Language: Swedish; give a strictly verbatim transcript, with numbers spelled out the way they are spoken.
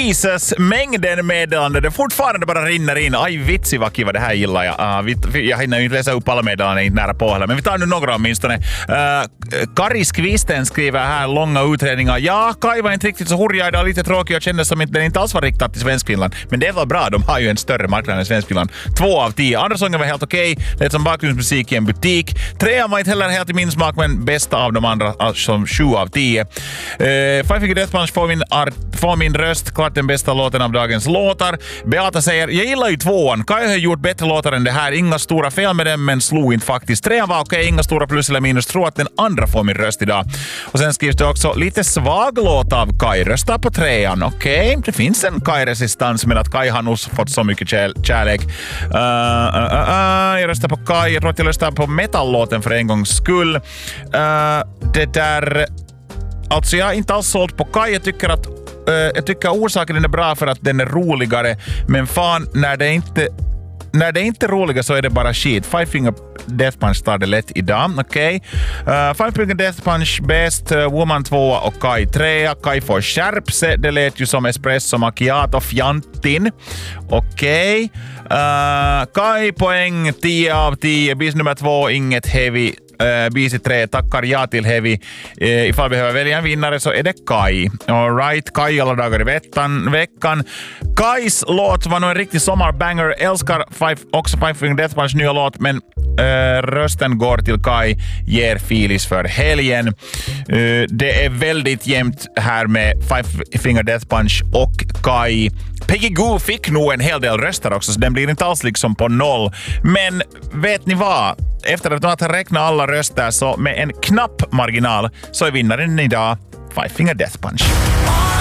Jesus, mängden meddelande. Det fortfarande bara rinner in. Aj, vitsi vad kiva, det här gillar jag. Uh, vi, jag hinner ju inte läsa upp alla meddelanden, inte nära på heller. Men vi tar nu några åtminstone. Uh, Kari Skvisten skriver här långa utredningar. Ja, Kai var inte riktigt så hurja idag. Lite tråkig och kändes som att den inte alls var riktad till Svenskfinland. Men det var bra, de har ju en större marknad än Svenskfinland. Två av tio. Andra sånger var helt okej. Okay. Det är som bakgrundsmusik i en butik. Trean var inte heller helt i min smak, men bästa av de andra alltså som sju av tio. Uh, Five Finger Death Punch får min, art, får min röst. Klart den bästa låten av dagens låtar. Beata säger, jag gillar ju tvåan. Kai har gjort bättre låtar än det här. Inga stora fel med den, men slog inte faktiskt. Trean var okej, okay. Inga stora plus eller minus. Tror att den andra får min röst idag. Och sen skrivs det också, lite svag låt av Kai. Rösta på trean. Okej, okay. Det finns en Kai-resistans, men att Kai har nog fått så mycket kär- kärlek. Uh, uh, uh, uh. Jag röstar på Kai. Jag tror att jag röstar på metallåten för en gångs skull. Uh, det där... Alltså jag är inte alls sålt på Kai. Jag tycker att uh, jag tycker orsaken den är bra för att den är roligare. Men fan, när det inte när det inte är roliga så är det bara shit. Five Finger Death Punch tar det lätt idag. Okej. Okay. Uh, Five Finger Death Punch bäst, uh, Woman två och Kai tre. Kai får skärp sig. Det lät ju som espresso macchiato fjantin. Okej. Okay. Uh, Kai poäng tio av tio. Bis nummer två, inget heavy. Uh, Bisi tre, tackar ja till Heavy. Uh, ifall vi behöver välja en vinnare så är det Kai. All right, Kai alla dagar i veckan. veckan. Kais låt var nog en riktig sommarbanger. Älskar five, också Five Finger Death Punch nya låt, men uh, rösten går till Kai. Ger filis för helgen. Uh, det är väldigt jämnt här med Five Finger Death Punch och Kai. Peggy Goo fick nog en hel del röster också, så den blir inte alls liksom på noll. Men vet ni vad? Efter att man har räknat alla röster så med en knapp marginal så är vinnaren idag Five Finger Death Punch.